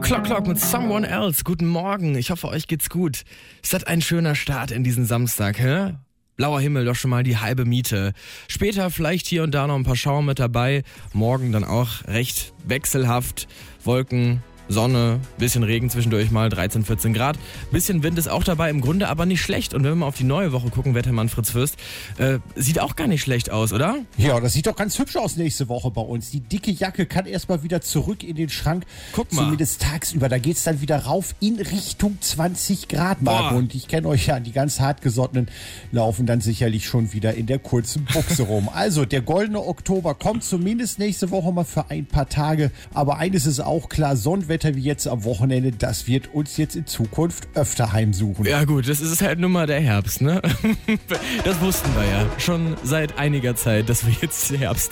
Clock mit Someone Else. Guten Morgen. Ich hoffe, euch geht's gut. Ist das ein schöner Start in diesen Samstag, hä? Blauer Himmel, doch schon mal die halbe Miete. Später vielleicht hier und da noch ein paar Schauer mit dabei. Morgen dann auch recht wechselhaft. Wolken, Sonne, bisschen Regen zwischendurch mal, 13, 14 Grad. Bisschen Wind ist auch dabei, im Grunde aber nicht schlecht. Und wenn wir mal auf die neue Woche gucken, Wettermann Fritz Fürst, sieht auch gar nicht schlecht aus, oder? Ja, das sieht doch ganz hübsch aus nächste Woche bei uns. Die dicke Jacke kann erstmal wieder zurück in den Schrank. Guck mal. Zumindest tagsüber. Da geht's dann wieder rauf in Richtung 20 Grad Marke. Und ich kenne euch ja, die ganz hartgesottenen laufen dann sicherlich schon wieder in der kurzen Buchse rum. Also, der goldene Oktober kommt zumindest nächste Woche mal für ein paar Tage. Aber eines ist auch klar, Sonnenwetter wie jetzt am Wochenende, das wird uns jetzt in Zukunft öfter heimsuchen. Ja gut, das ist halt nun mal der Herbst, ne? Das wussten wir ja schon seit einiger Zeit, dass wir jetzt Herbst